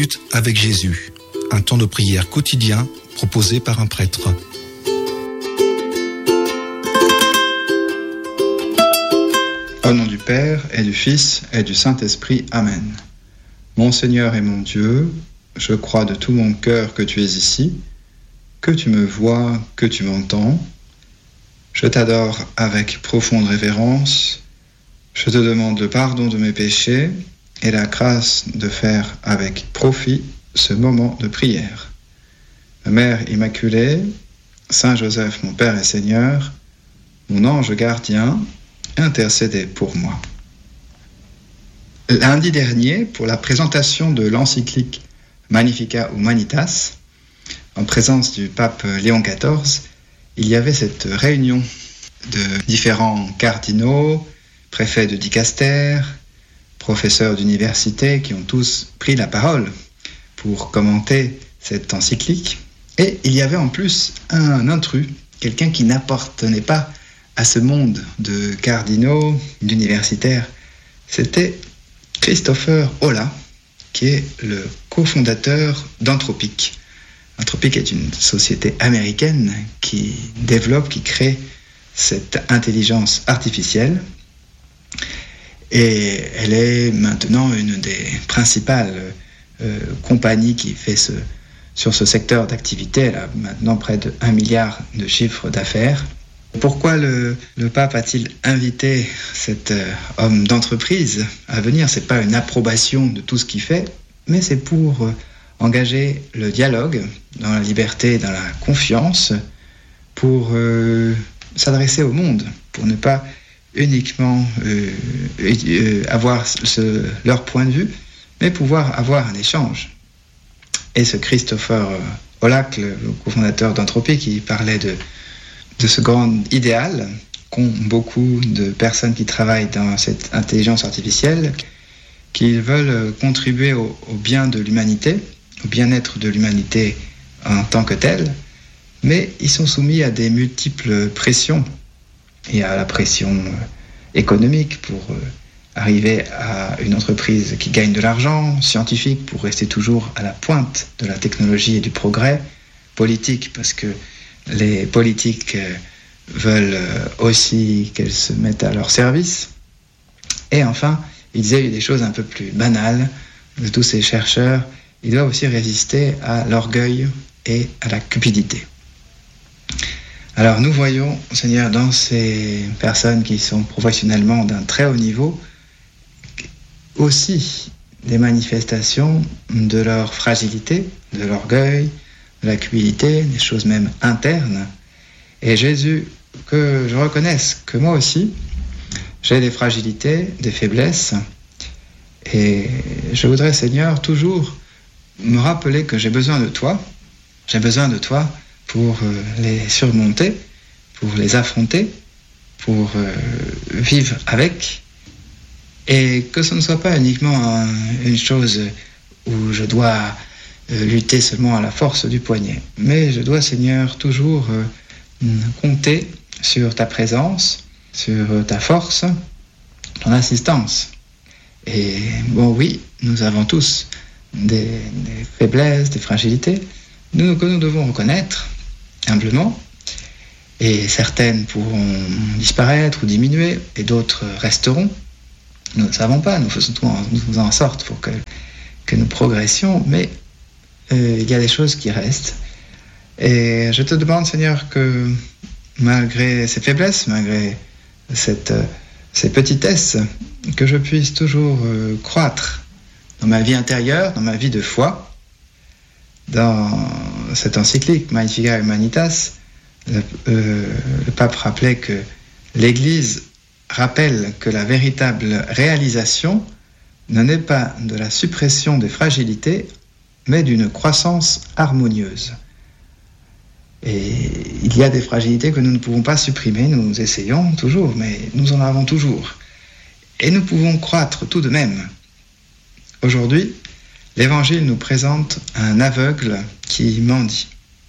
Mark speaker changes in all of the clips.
Speaker 1: minutes avec Jésus, un temps de prière quotidien proposé par un prêtre.
Speaker 2: Au nom du Père, et du Fils, et du Saint-Esprit. Amen. Mon Seigneur et mon Dieu, je crois de tout mon cœur que tu es ici, que tu me vois, que tu m'entends. Je t'adore avec profonde révérence. Je te demande le pardon de mes péchés et la grâce de faire avec profit ce moment de prière. Ma Mère Immaculée, Saint Joseph, mon Père et Seigneur, mon ange gardien, intercédez pour moi. Lundi dernier, pour la présentation de l'encyclique Magnificat Humanitas, en présence du pape Léon XIV, il y avait cette réunion de différents cardinaux, préfets de dicaster, professeurs d'université qui ont tous pris la parole pour commenter cette encyclique. Et il y avait en plus un intrus, quelqu'un qui n'appartenait pas à ce monde de cardinaux, d'universitaires. C'était Christopher Olah, qui est le cofondateur d'Anthropic. Anthropic est une société américaine qui développe, qui crée cette intelligence artificielle. Et elle est maintenant une des principales compagnies qui fait sur ce secteur d'activité. Elle a maintenant près de 1 milliard de chiffre d'affaires. Pourquoi le pape a-t-il invité cet homme d'entreprise à venir ? Ce n'est pas une approbation de tout ce qu'il fait, mais c'est pour engager le dialogue dans la liberté et dans la confiance, pour s'adresser au monde, pour ne pas uniquement avoir leur point de vue, mais pouvoir avoir un échange. Et ce Christopher Olah, le cofondateur d'Anthropic, qui parlait de ce grand idéal qu'ont beaucoup de personnes qui travaillent dans cette intelligence artificielle, qu'ils veulent contribuer au bien de l'humanité, au bien-être de l'humanité en tant que telle, mais ils sont soumis à des multiples pressions. Il y a la pression économique pour arriver à une entreprise qui gagne de l'argent, scientifique pour rester toujours à la pointe de la technologie et du progrès, politique parce que les politiques veulent aussi qu'elles se mettent à leur service. Et enfin, il disait des choses un peu plus banales de tous ces chercheurs. Ils doivent aussi résister à l'orgueil et à la cupidité. Alors nous voyons, Seigneur, dans ces personnes qui sont professionnellement d'un très haut niveau, aussi des manifestations de leur fragilité, de l'orgueil, de la cupidité, des choses même internes. Et Jésus, que je reconnaisse que moi aussi, j'ai des fragilités, des faiblesses. Et je voudrais, Seigneur, toujours me rappeler que j'ai besoin de toi. J'ai besoin de toi pour les surmonter, pour les affronter, pour vivre avec. Et que ce ne soit pas uniquement une chose où je dois lutter seulement à la force du poignet. Mais je dois, Seigneur, toujours compter sur ta présence, sur ta force, ton assistance. Et bon, oui, nous avons tous des faiblesses, des fragilités, que nous devons reconnaître humblement. Et certaines pourront disparaître ou diminuer, et d'autres resteront. Nous ne savons pas, nous faisons en sorte pour que nous progressions, mais il y a des choses qui restent. Et je te demande, Seigneur, que malgré ces faiblesses, malgré ces petitesses, que je puisse toujours croître dans ma vie intérieure, dans ma vie de foi. Dans cette encyclique Magnificat Humanitas, le pape rappelait que l'Église rappelle que la véritable réalisation ne naît pas de la suppression des fragilités, mais d'une croissance harmonieuse. Et il y a des fragilités que nous ne pouvons pas supprimer, nous essayons toujours, mais nous en avons toujours. Et nous pouvons croître tout de même. Aujourd'hui, l'Évangile nous présente un aveugle qui mendie.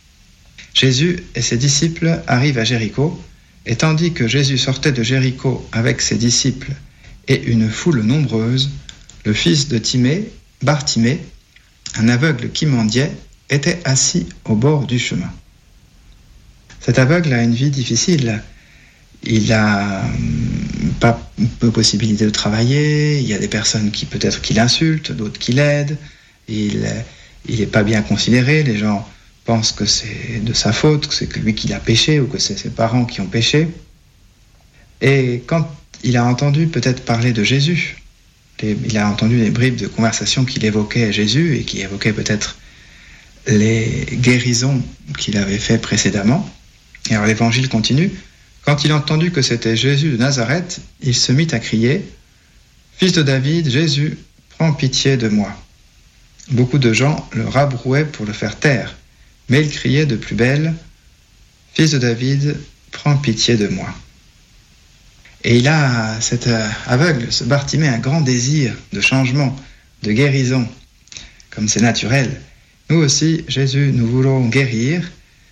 Speaker 2: Jésus et ses disciples arrivent à Jéricho, et tandis que Jésus sortait de Jéricho avec ses disciples et une foule nombreuse, le fils de Timée, Bartimée, un aveugle qui mendiait, était assis au bord du chemin. Cet aveugle a une vie difficile. Il n'a pas de possibilité de travailler, il y a des personnes qui peut-être qui l'insultent, d'autres qui l'aident, il n'est pas bien considéré, les gens pensent que c'est de sa faute, que c'est lui qui l'a péché ou que c'est ses parents qui ont péché. Et quand il a entendu peut-être parler de Jésus, il a entendu les bribes de conversation qu'il évoquait Jésus et qui évoquait peut-être les guérisons qu'il avait fait précédemment. Et alors l'évangile continue. Quand il a entendu que c'était Jésus de Nazareth, il se mit à crier « Fils de David, Jésus, prends pitié de moi ». Beaucoup de gens le rabrouaient pour le faire taire, mais il criait de plus belle « Fils de David, prends pitié de moi ». Et il a, cet aveugle, ce Bartimée, un grand désir de changement, de guérison, comme c'est naturel. Nous aussi, Jésus, nous voulons guérir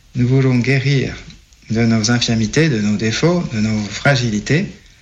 Speaker 2: de nos infirmités, de nos défauts, de nos fragilités.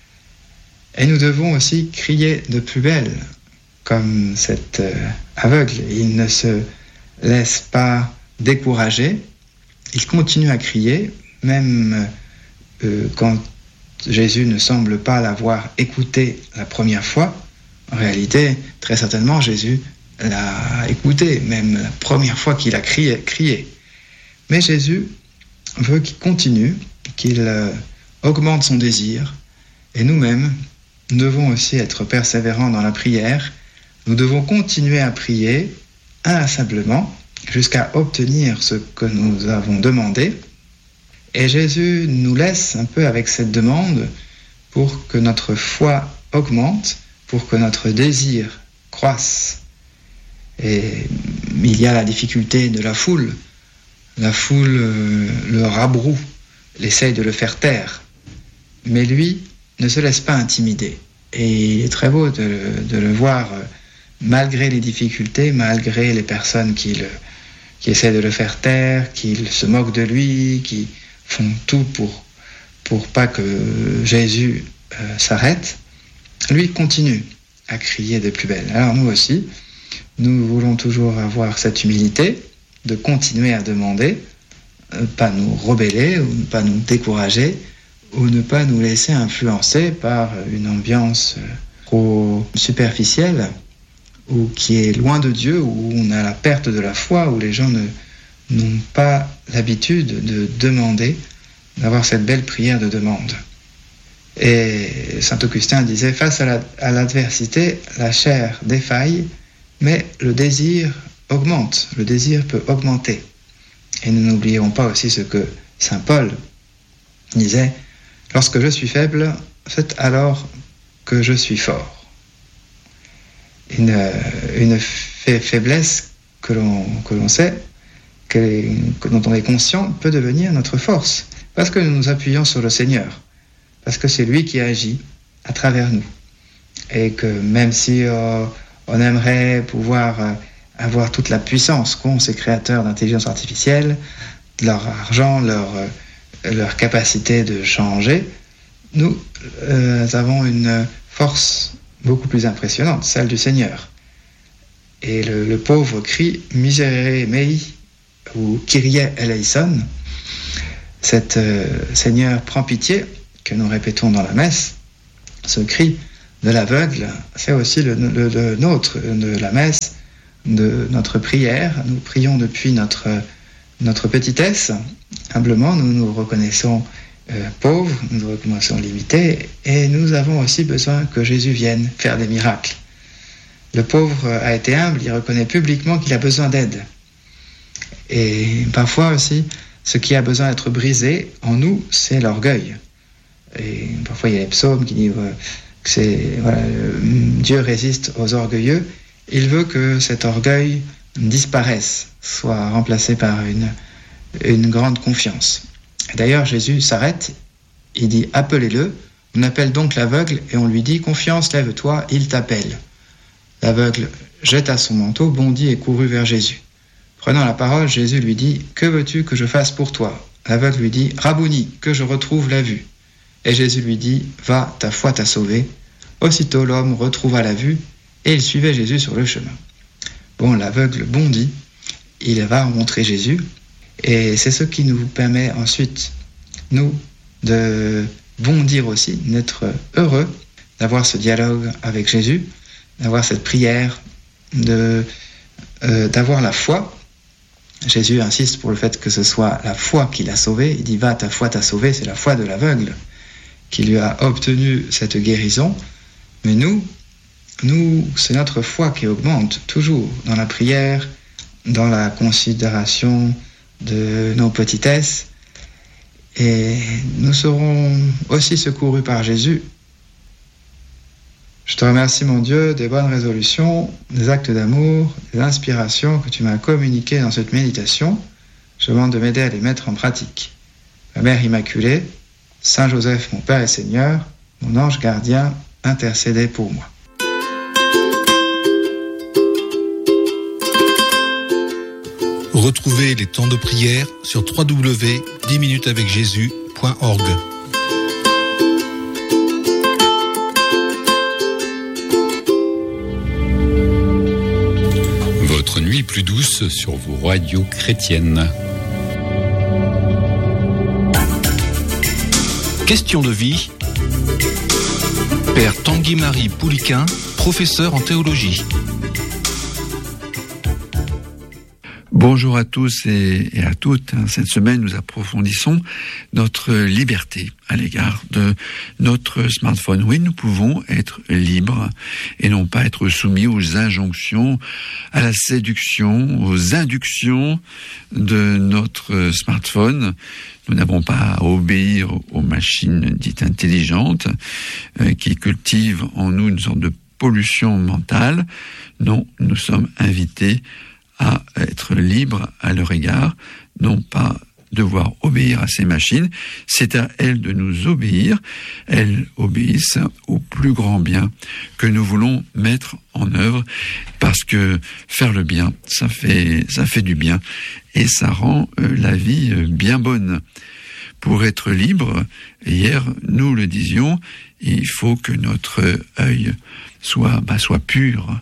Speaker 2: Et nous devons aussi crier de plus belle, comme cet aveugle. Il ne se laisse pas décourager, il continue à crier, même quand Jésus ne semble pas l'avoir écouté la première fois. En réalité, très certainement, Jésus l'a écouté, même la première fois qu'il a crié. Mais Jésus veut qu'il continue, qu'il augmente son désir. Et nous-mêmes, nous devons aussi être persévérants dans la prière. Nous devons continuer à prier inlassablement jusqu'à obtenir ce que nous avons demandé. Et Jésus nous laisse un peu avec cette demande pour que notre foi augmente, pour que notre désir croisse. Et il y a la difficulté de la foule. La foule le rabroue, essaye de le faire taire. Mais lui ne se laisse pas intimider. Et il est très beau de le voir, malgré les difficultés, malgré les personnes qui essaient de le faire taire, qui se moquent de lui, qui font tout pour pas que Jésus s'arrête. Lui continue à crier de plus belle. Alors nous aussi, nous voulons toujours avoir cette humilité de continuer à demander, pas nous rebeller ou ne pas nous décourager ou ne pas nous laisser influencer par une ambiance trop superficielle ou qui est loin de Dieu, où on a la perte de la foi, où les gens n'ont pas l'habitude de demander, d'avoir cette belle prière de demande. Et saint Augustin disait, face à l'adversité, la chair défaille, mais le désir augmente, le désir peut augmenter. Et nous n'oublions pas aussi ce que saint Paul disait, lorsque je suis faible, c'est alors que je suis fort. Une faiblesse que l'on sait, dont on est conscient, peut devenir notre force, parce que nous nous appuyons sur le Seigneur, parce que c'est lui qui agit à travers nous. Et que même si on aimerait pouvoir avoir toute la puissance qu'ont ces créateurs d'intelligence artificielle, leur argent, leur capacité de changer, nous avons une force beaucoup plus impressionnante, celle du Seigneur. Et le pauvre crie « Miserere mei » ou « Kyrie eleison », cet Seigneur prend pitié, que nous répétons dans la messe, ce cri de l'aveugle, c'est aussi le nôtre, de la messe, de notre prière. Nous prions depuis notre petitesse. Humblement, nous nous reconnaissons pauvres, nous nous reconnaissons limités, et nous avons aussi besoin que Jésus vienne faire des miracles. Le pauvre a été humble, il reconnaît publiquement qu'il a besoin d'aide. Et parfois aussi, ce qui a besoin d'être brisé en nous, c'est l'orgueil. Et parfois, il y a les psaumes qui disent que Dieu résiste aux orgueilleux. Il veut que cet orgueil disparaisse, soit remplacé par une grande confiance. Et d'ailleurs, Jésus s'arrête, il dit « Appelez-le ». On appelle donc l'aveugle et on lui dit « Confiance, lève-toi, il t'appelle ». L'aveugle jeta son manteau, bondit et courut vers Jésus. Prenant la parole, Jésus lui dit « Que veux-tu que je fasse pour toi ?» L'aveugle lui dit « Rabouni, que je retrouve la vue ». Et Jésus lui dit « Va, ta foi t'a sauvé ». Aussitôt l'homme retrouva la vue et il suivait Jésus sur le chemin. l'aveugle bondit, il va rencontrer Jésus, et c'est ce qui nous permet ensuite, nous, de bondir aussi, d'être heureux, d'avoir ce dialogue avec Jésus, d'avoir cette prière, d'avoir la foi. Jésus insiste pour le fait que ce soit la foi qui l'a sauvé. Il dit « Va, ta foi t'a sauvé », c'est la foi de l'aveugle qui lui a obtenu cette guérison. Mais nous, c'est notre foi qui augmente toujours dans la prière, dans la considération de nos petitesses. Et nous serons aussi secourus par Jésus. Je te remercie, mon Dieu, des bonnes résolutions, des actes d'amour, des inspirations que tu m'as communiquées dans cette méditation. Je demande de m'aider à les mettre en pratique. Ma Mère Immaculée, Saint Joseph, mon Père et Seigneur, mon ange gardien, intercédez pour moi.
Speaker 1: Retrouvez les temps de prière sur www.10minutesavecjésus.org.
Speaker 3: Votre nuit plus douce sur vos radios chrétiennes.
Speaker 1: Question de vie. Père Tanguy-Marie Pouliquin, professeur en théologie.
Speaker 4: Bonjour à tous et à toutes. Cette semaine, nous approfondissons notre liberté à l'égard de notre smartphone. Oui, nous pouvons être libres et non pas être soumis aux injonctions, à la séduction, aux inductions de notre smartphone. Nous n'avons pas à obéir aux machines dites intelligentes qui cultivent en nous une sorte de pollution mentale. Non, nous sommes invités à être libres à leur égard, non pas devoir obéir à ces machines, c'est à elles de nous obéir. Elles obéissent au plus grand bien que nous voulons mettre en œuvre, parce que faire le bien, ça fait du bien et ça rend la vie bien bonne. Pour être libre, hier nous le disions, il faut que notre œil soit pur.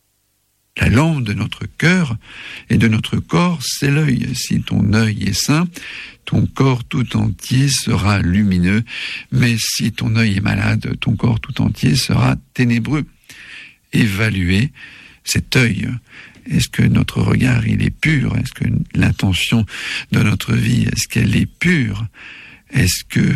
Speaker 4: La lampe de notre cœur et de notre corps, c'est l'œil. Si ton œil est sain, ton corps tout entier sera lumineux. Mais si ton œil est malade, ton corps tout entier sera ténébreux. Évaluez cet œil. Est-ce que notre regard, il est pur? Est-ce que l'intention de notre vie, est-ce qu'elle est pure? Est-ce que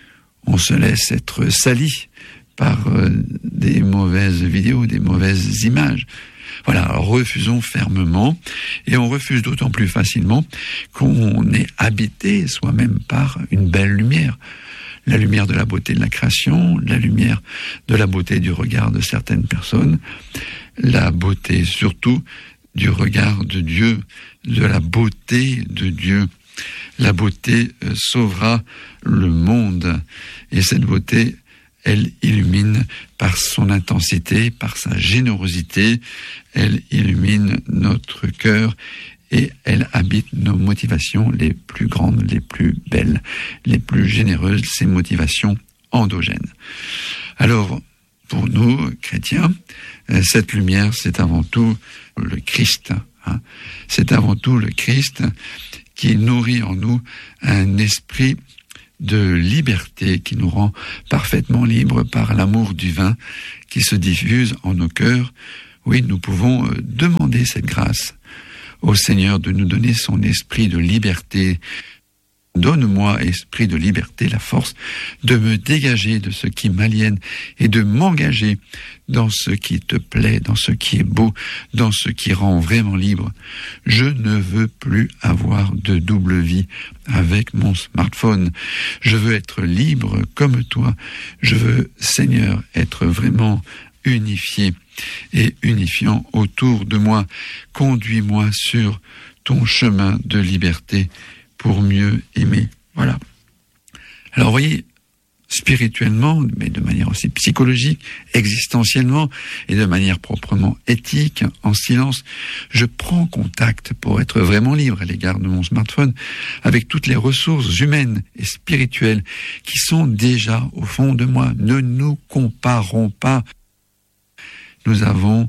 Speaker 4: on se laisse être sali par des mauvaises vidéos, des mauvaises images? Voilà, refusons fermement, et on refuse d'autant plus facilement qu'on est habité soi-même par une belle lumière. La lumière de la beauté de la création, la lumière de la beauté du regard de certaines personnes, la beauté surtout du regard de Dieu, de la beauté de Dieu. La beauté sauvera le monde, et cette beauté, elle illumine par son intensité, par sa générosité, elle illumine notre cœur et elle habite nos motivations les plus grandes, les plus belles, les plus généreuses, ces motivations endogènes. Alors, pour nous, chrétiens, cette lumière, c'est avant tout le Christ. C'est avant tout le Christ qui nourrit en nous un esprit de liberté qui nous rend parfaitement libres par l'amour divin qui se diffuse en nos cœurs. Oui, nous pouvons demander cette grâce au Seigneur de nous donner son esprit de liberté. Donne-moi, esprit de liberté, la force de me dégager de ce qui m'aliène et de m'engager dans ce qui te plaît, dans ce qui est beau, dans ce qui rend vraiment libre. Je ne veux plus avoir de double vie avec mon smartphone. Je veux être libre comme toi. Je veux, Seigneur, être vraiment unifié et unifiant autour de moi. Conduis-moi sur ton chemin de liberté pour mieux aimer. Voilà. Alors, voyez, spirituellement, mais de manière aussi psychologique, existentiellement, et de manière proprement éthique, en silence, je prends contact pour être vraiment libre à l'égard de mon smartphone avec toutes les ressources humaines et spirituelles qui sont déjà au fond de moi. Ne nous comparons pas. Nous avons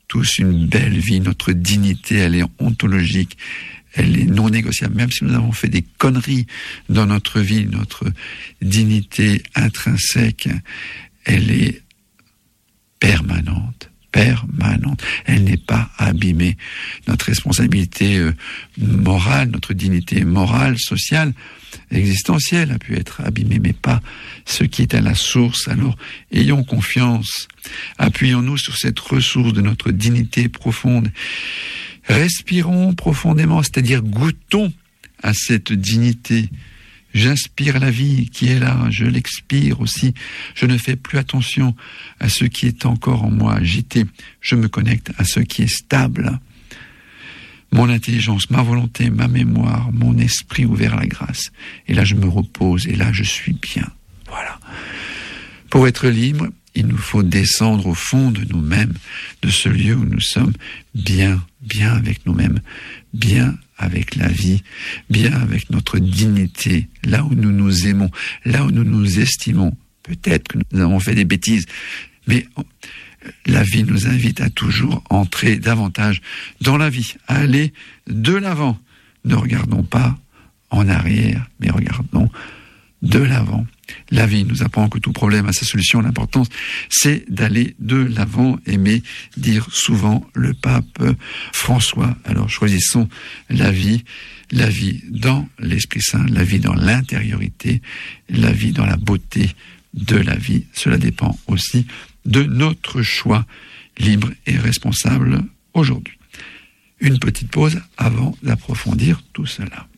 Speaker 4: tous une belle vie. Notre dignité, elle est ontologique, elle est non négociable. Même si nous avons fait des conneries dans notre vie, notre dignité intrinsèque, elle est permanente. Elle n'est pas abîmée. Notre responsabilité morale, notre dignité morale, sociale, existentielle a pu être abîmée, mais pas ce qui est à la source. Alors, ayons confiance. Appuyons-nous sur cette ressource de notre dignité profonde. Respirons profondément, c'est-à-dire goûtons à cette dignité. J'inspire la vie qui est là, je l'expire aussi. Je ne fais plus attention à ce qui est encore en moi agité. Je me connecte à ce qui est stable. Mon intelligence, ma volonté, ma mémoire, mon esprit ouvert à la grâce. Et là, je me repose et là, je suis bien. Voilà. Pour être libre, il nous faut descendre au fond de nous-mêmes, de ce lieu où nous sommes bien avec nous-mêmes, bien avec la vie, bien avec notre dignité, là où nous nous aimons, là où nous nous estimons. Peut-être que nous avons fait des bêtises, mais la vie nous invite à toujours entrer davantage dans la vie, à aller de l'avant. Ne regardons pas en arrière, mais regardons de l'avant. La vie nous apprend que tout problème a sa solution. L'importance, c'est d'aller de l'avant, aimer dire souvent le pape François. Alors choisissons la vie dans l'Esprit Saint, la vie dans l'intériorité, la vie dans la beauté de la vie. Cela dépend aussi de notre choix libre et responsable aujourd'hui. Une petite pause avant d'approfondir tout cela.